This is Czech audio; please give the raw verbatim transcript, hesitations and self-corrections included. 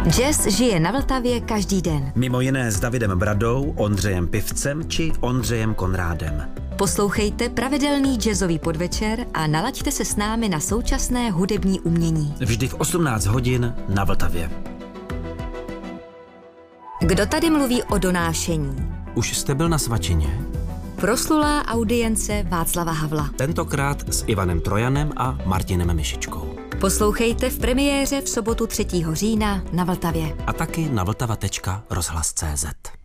Jazz žije na Vltavě každý den. Mimo jiné s Davidem Bradou, Ondřejem Pivcem či Ondřejem Konrádem. Poslouchejte pravidelný jazzový podvečer a nalaďte se s námi na současné hudební umění. Vždy v osmnáct hodin na Vltavě. Kdo tady mluví o donášení? Už jste byl na svačině? Proslulá audience Václava Havla. Tentokrát s Ivanem Trojanem a Martinem Mišičkou. Poslouchejte v premiéře v sobotu třetího října na Vltavě. A taky na vltava tečka rozhlas tečka cé zet.